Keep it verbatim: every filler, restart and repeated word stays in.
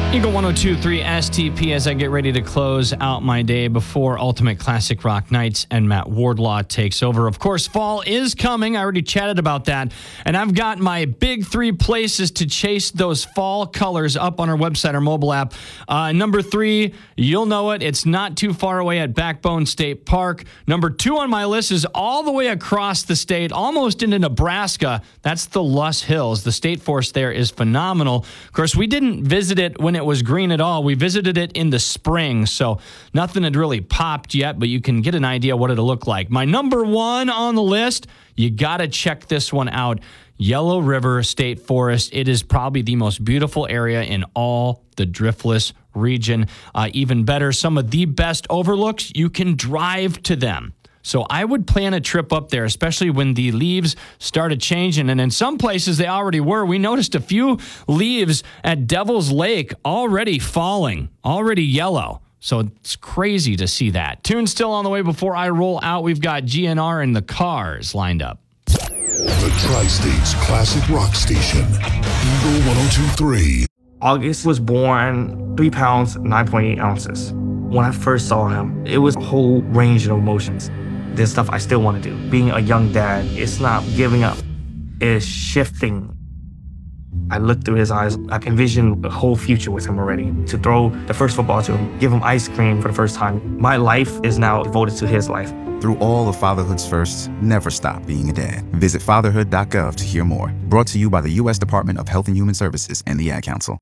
Eagle one oh two point three S T P as I get ready to close out my day before Ultimate Classic Rock Nights and Matt Wardlaw takes over. Of course, fall is coming. I already chatted about that. And I've got my big three places to chase those fall colors up on our website, our mobile app. Uh, number three, you'll know it. It's not too far away at Backbone State Park. Number two on my list is all the way across the state, almost into Nebraska. That's the Luss Hills. The state forest there is phenomenal. Of course, we didn't visit it when it was green at all. We visited it in the spring, so nothing had really popped yet, but you can get an idea what it'll look like. My number one on the list, you got to check this one out. Yellow River State Forest. It is probably the most beautiful area in all the Driftless region. Uh, even better, some of the best overlooks, you can drive to them. So I would plan a trip up there, especially when the leaves started changing. And in some places they already were. We noticed a few leaves at Devil's Lake already falling, already yellow. So it's crazy to see that. Tune still on the way before I roll out. We've got G N R and the Cars lined up. The Tri-State's classic rock station, Eagle one oh two point three. August was born three pounds, nine point eight ounces. When I first saw him, it was a whole range of emotions. There's stuff I still want to do. Being a young dad, it's not giving up. It's shifting. I looked through his eyes. I envisioned a whole future with him already. To throw the first football to him, give him ice cream for the first time. My life is now devoted to his life. Through all of fatherhood's firsts, never stop being a dad. Visit fatherhood dot gov to hear more. Brought to you by the U S Department of Health and Human Services and the Ad Council.